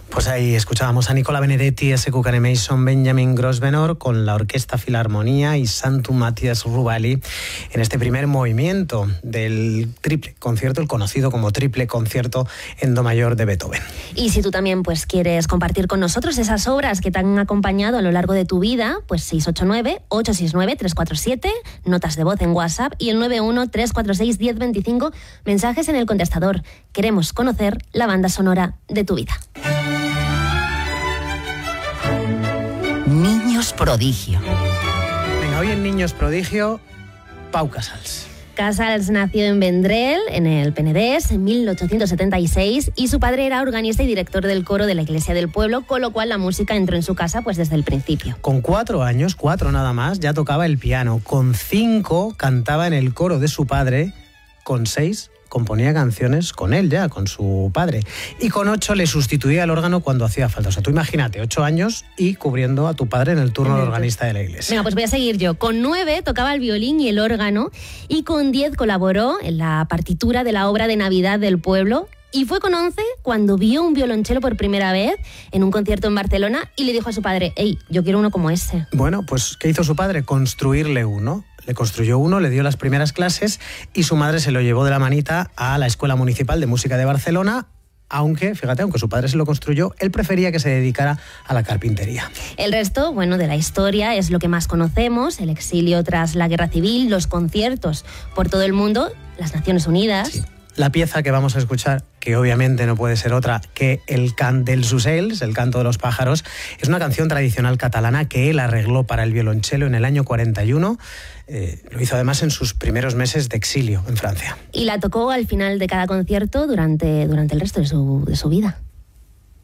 Pues ahí escuchábamos a Nicola Benedetti, S.Q. Mason, Benjamin Grosvenor con la Orquesta Filarmonía y Santu Matías Rubali en este primer movimiento del triple concierto, el conocido como triple concierto en do mayor de Beethoven. Y si tú también pues quieres compartir con nosotros esas obras que te han acompañado a lo largo de tu vida, pues 689-869-347, notas de voz en WhatsApp y el 91-346-1025, mensajes en el contestador. Queremos conocer la banda sonora de tu vida. Niños prodigio. Venga, hoy en Niños prodigio, Pau Casals. Casals nació en Vendrell, en el Penedès, en 1876, y su padre era organista y director del coro de la iglesia del pueblo, con lo cual la música entró en su casa pues desde el principio. Con 4 años, 4 nada más, ya tocaba el piano. Con 5 cantaba en el coro de su padre. Con 6 componía canciones con él ya, con su padre. Y con 8 le sustituía el órgano cuando hacía falta. O sea, tú imagínate, 8 años y cubriendo a tu padre en el turno de organista de la iglesia. Venga, pues voy a seguir yo. Con 9 tocaba el violín y el órgano, y con 10 colaboró en la partitura de la obra de Navidad del pueblo. Y fue con 11 cuando vio un violonchelo por primera vez en un concierto en Barcelona y le dijo a su padre: «Ey, yo quiero uno como ese». Bueno, pues ¿qué hizo su padre? Construirle uno. Le construyó uno, le dio las primeras clases y su madre se lo llevó de la manita a la Escuela Municipal de Música de Barcelona. Aunque, fíjate, aunque su padre se lo construyó, él prefería que se dedicara a la carpintería. El resto, bueno, de la historia es lo que más conocemos: el exilio tras la Guerra Civil, los conciertos por todo el mundo, las Naciones Unidas. Sí. La pieza que vamos a escuchar, que obviamente no puede ser otra que el Cant dels Ocells, el canto de los pájaros, es una canción tradicional catalana que él arregló para el violonchelo en el año 41. Lo hizo además en sus primeros meses de exilio en Francia. Y la tocó al final de cada concierto durante el resto de su vida.